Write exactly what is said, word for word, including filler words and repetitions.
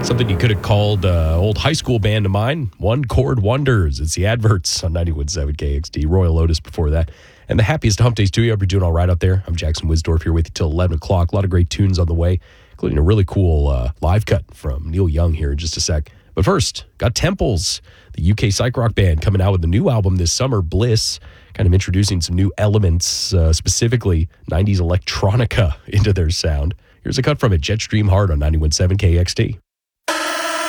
Something you could have called uh, old high school band of mine, One Chord Wonders. It's the Adverts on ninety-one point seven K X D. Royal Lotus before that. And the happiest hump days to you. I hope you're doing all right out there. I'm Jackson Wisdorf here with you till eleven o'clock. A lot of great tunes on the way, including a really cool uh, live cut from Neil Young here in just a sec. But first, got Temples, the U K psych rock band, coming out with a new album this summer, Bliss, kind of introducing some new elements, uh, specifically nineties electronica into their sound. Here's a cut from it, Jetstream Heart on ninety-one point seven K X D.